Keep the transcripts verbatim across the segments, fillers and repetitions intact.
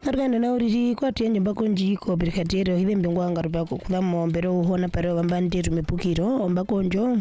Arganda na uriri kwa tienye mbako njiko birikatero hive mbingwanga rubako kudamo mbero uhona pare wambandi rumepukiro ombako njo.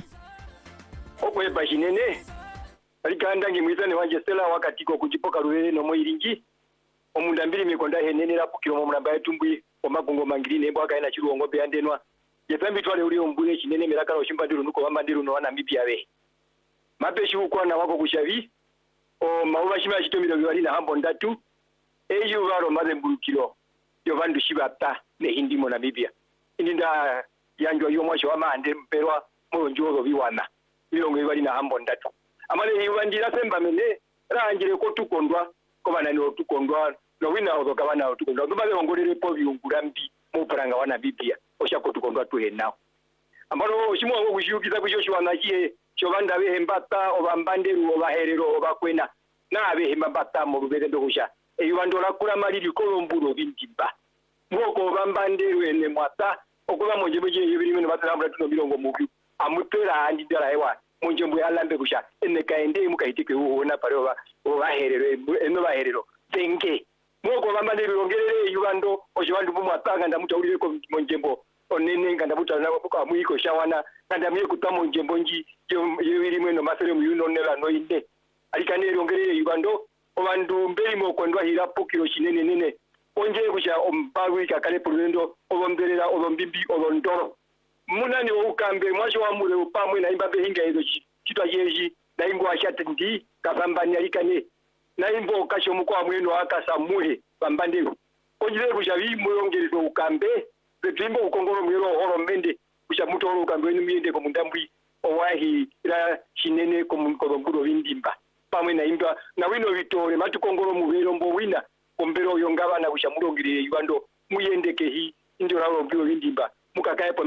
Oko eba jinene. Ariganda ngimwizane wanje Stella wakati ko kujipoka ruwele no moiringi. Omunda mbili mikonda henene la pukiro omunda etumbwi omagongo mangirine bwa kaina chiru ngobe yandenwa. Yepembi twale uli ombule chinene miraka no shimbandiru nuko wambandiru no wana mipya we. Mapeshi ukwa na wako kushavi. O mauba shima chitomiro biwali na hambo ndatu. Eju varo mazembulukiro yo vandu shibata ne hindi mo Namibia indinda yanjwa yo mwasho amande mperwa mo njozo biwana milongo ibali na hambo ndatu amale yibandira semba mene ranjire ko tukondwa ko bana no tukondwa no wina ozo kabana tukondwa tubaze ngolere po byungura mbi mo paranga wana Namibia osha ko tukondwa tuhe nawo amalo shimo ngo kushiyukiza kushoshwa ngakie cyo banda behembata obambanderu obaherero obakwena na behembata mu rubere ndogusha eyubandola kula maliri kolombulo bindimba mwoko bambanderu ene mwata okuba monje bije yibiri mino batambula tuno bilongo mubi amutera andi dala ewa monje mbu alambe kusha ene kaende mukaitike uona pare oba obaherero eno baherero tenge mwoko bambanderu ongerere yubando oshibandu bumwata nganda mutawulire ko monje mbo onene nganda butana ko amuyiko shawana nganda miye kutamo monje mbonji yibiri mino masere muyuno nela no inde alikanere ongerere yubando obandu mbeli mo kwendwa hirapo kilo chinene nene onje kusha ombawi kakale pulendo obomberera obombimbi obondoro munani ukambe mwasho wa mure upamwe na imbabe hinga ezo kitwa yeji na imbo ashatindi kabambani alikane na imbo kasho mukwa mweno akasa muhe bambandero onje kusha wi muyongerezo ukambe betimbo ukongoro mwero horo mende kusha mutoro ukambe ni miende ko mundambwi owahi ira chinene ko munkodo windimba pamwe na imba na wino vitore matukongoro mubero mbo wina kombero yongaba na kushamurongire yibando muyendeke hi ndio rawo mbyo windimba mukakaye